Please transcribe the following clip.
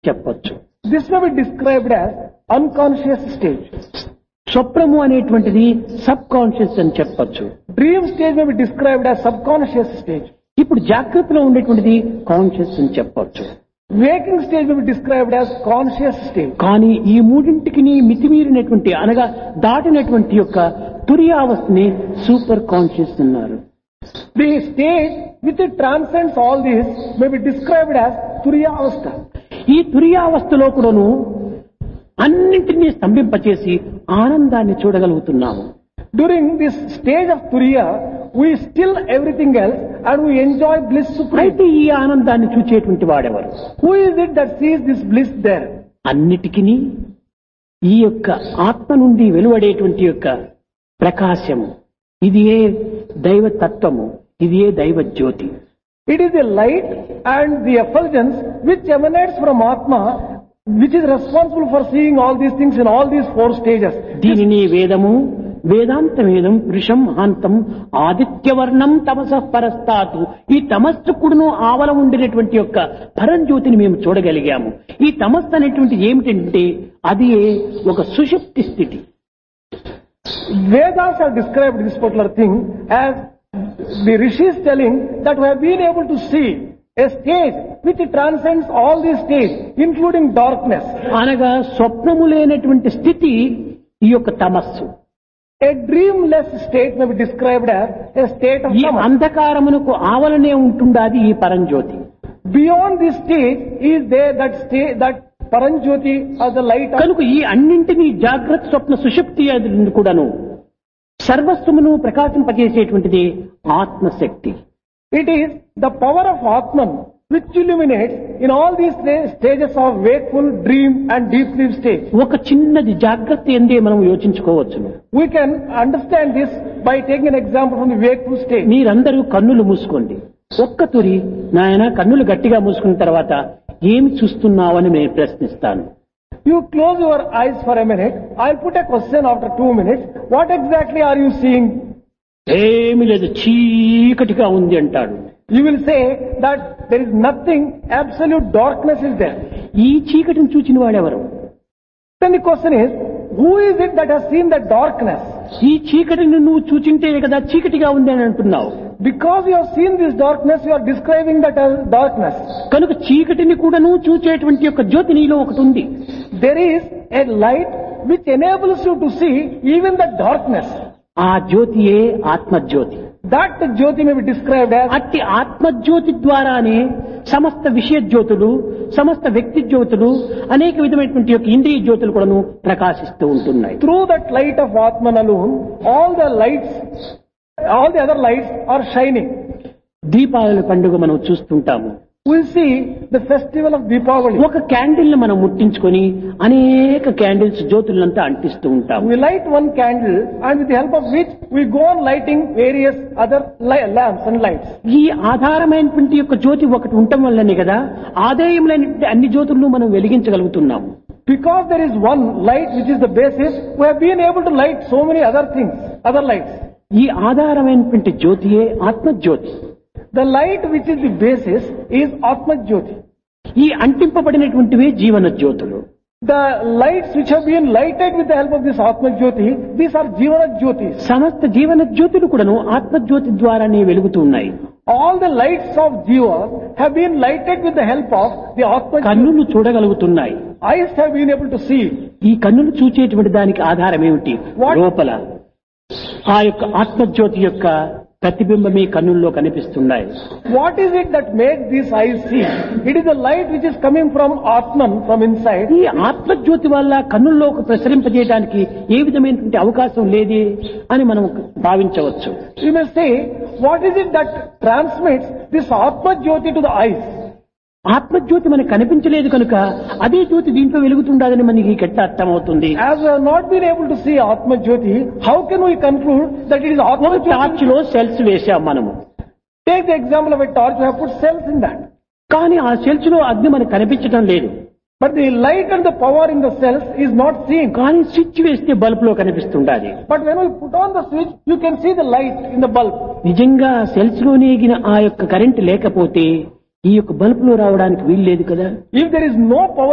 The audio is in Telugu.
చెప్పొచ్చు. This may be described as unconscious stage. స్వప్నము అనేటువంటిది సబ్ కాన్షియస్ అని చెప్పొచ్చు. Dream stage may be described as subconscious stage. ఇప్పుడు జాగ్రత్తలో ఉండేటువంటిది కాన్షియస్ అని చెప్పొచ్చు. Waking stage may be described as conscious stage. కానీ ఈ మూడింటికి మితిమీరినటువంటి అనగా దాటినటువంటి యొక్క తురియావస్థని సూపర్ కాన్షియస్ అన్నారు. The stage which it transcends all this may be described as Turiya Avastha. ఈ తురియావస్థలో కూడాను అన్నింటినీ స్తంభింపచేసి ఆనందాన్ని చూడగలుగుతున్నాము. During this stage of Turiya, we still everything else and we enjoy bliss supreme. అయితే ఈ ఆనందాన్ని చూచేటువంటి వాడెవరు? Who is it that sees this bliss there? అన్నిటికీ ఈ యొక్క ఆత్మ నుండి వెలువడేటువంటి యొక్క ప్రకాశము, ఇది ఏ దైవ తత్వము, ఇది ఏ దైవ జ్యోతి. It is the light and the effulgence which emanates from Atma, which is responsible for seeing all these things in all these four stages. దీనిని వేదము, వేదాంత వేదం పురుషం మహాంతం ఆదిత్యవర్ణం తమసః పరస్తాతు, ఈ తమస్సుకుడును ఆవల ఉండినటువంటి యొక్క పరంజ్యోతిని మేము చూడగలిగాము. ఈ తమస్సు అనేటువంటి ఏమిటంటే అది ఒక సుషుప్తి స్థితి. Vedas have described this particular thing as the rishis telling that we have been able to see a stage which transcends all these stages, including darkness. అనగా స్వప్నము లేనటువంటి స్థితి ఈ యొక్క తమస్సు. A dreamless state may be described as a state of ఈ tamas. అంధకారమునకు ఆవలనే ఉంటుండాది ఈ పరంజ్యోతి. Beyond this stage is there that state, that Paranjyoti or the light of. కనుక ఈ అన్నింటినీ జాగ్రత్త స్వప్న సుషుప్తి అది కూడాను సర్వస్వమును ప్రకాశింపజేసేటువంటిది ఆత్మశక్తి. It is the power of Atman which illuminates in all these stages of wakeful, dream and deep sleep stage. ఒక చిన్నది జాగ్రత్త ఎందే మనం యోచించుకోవచ్చును. We can understand this by taking an example from the wakeful stage. మీరందరూ కన్నులు మూసుకోండి. ఒక్క తురి నాయన కన్నులు గట్టిగా మూసుకున్న తర్వాత ఏమి చూస్తున్నావని నేను ప్రశ్నిస్తాను. You close your eyes for a minute. I'll put a question after 2 minutes. What exactly are you seeing? ఏమి లేదు, చీకటిగా ఉంది అంటాడు. You will say that there is nothing, absolute darkness is there. ఈ చీకటిని చూచిన వాడెవరు? Then the question is, who is it that has seen the darkness? ఈ చీకటిని నువ్వు చూచింటే కదా చీకటిగా ఉంది అని అంటున్నావు. Because you have seen this darkness, you are describing that as darkness. కనుక చీకటిని కూడా నువ్వు చూచేటువంటి యొక్క జ్యోతి నీలో ఒకటి ఉంది. There is a light which enables you to see even the darkness. ఆ జ్యోతియే ఆత్మజ్యోతి. That Jyoti may be described as. అట్టి ఆత్మజ్యోతి ద్వారానే సమస్త విషయ జ్యోతులు, సమస్త వ్యక్తి జ్యోతులు, అనేక విధమైనటువంటి యొక్క ఇంద్రియ జ్యోతులు కూడాను ప్రకాశిస్తూ ఉంటున్నాయి. Through that light of Atman alone, all the other lights are shining. Deepavali పండుగ మనం చూస్తుంటాము. We see the festival of Deepavali. ఒక క్యాండిల్ ని మనం ముట్టించుకొని అనేక క్యాండిల్స్ జ్యోతులంతా అంటిస్తూ ఉంటాము. We light one candle and with the help of which we go on lighting various other lamps and lights. ఈ ఆధారమైనటువంటి యొక్క జ్యోతి ఒకటి ఉండటం వల్లనే కదా ఆదాయములైన అన్ని జ్యోతులను మనం వెలిగించగలుగుతున్నాము. Because there is one light which is the basis, we have been able to light so many other things, other lights. ఈ ఆధారమైనటువంటి జ్యోతియే ఆత్మజ్యోతి. The light which is the basis is Atma Jyoti. ఈ అంటింపబడినటువంటివే జీవన జ్యోతులు. The lights which have been lighted with the help of this Atma Jyoti, these are Jivana Jyotis. సమస్త జీవన జ్యోతులు కూడాను ఆత్మజ్యోతి ద్వారానే వెలుగుతూ ఉన్నాయి. All the lights of Jiva have been lighted with the help of the Atma Jyoti. కన్నులు చూడగలుగుతున్నాయి. Eyes have been able to see. ఈ కన్నులు చూచేటువంటి దానికి ఆధారం ఏమిటి? What? లోపల ఆ యొక్క ఆత్మజ్యోతి యొక్క ప్రతిబింబమే కన్నుల్లో కనిపిస్తున్నాయి. What is it that makes these eyes see? It is the light which is coming from Atman, from inside. ఈ ఆత్మజ్యోతి వల్ల కన్నుల్లోకి ప్రసరింపజేయడానికి ఏ విధమైనటువంటి అవకాశం లేదే అని మనం భావించవచ్చు. You may say, what is it that transmits this Atma Jyoti to the eyes? ఆత్మజ్యోతి మనకు కనిపించలేదు కనుక అదే జ్యోతి దీంట్లో వెలుగుతుండదని మనకి ఎట్లా అర్థమవుతుంది? As we have not been able to see Atma Jyoti, how can we conclude that it is Atma ఒక Jyoti? టార్చ్ లో సెల్స్ వేశాం మనము. Take the example of a torch, we have put cells in that. కానీ ఆ సెల్స్ లో అగ్ని మనకు కనిపించడం లేదు. But the light and the power in the cells is not seen. కానీ స్విచ్ వేస్తే బల్బ్ లో కనిపిస్తుండాలి. But when we put on the switch, you can see the light in the bulb. నిజంగా సెల్స్ లో నేగిన ఆ యొక్క కరెంట్ లేకపోతే ఈ యొక్క బల్బ్ లో రావడానికి వీల్లేదు కదా. If there is no power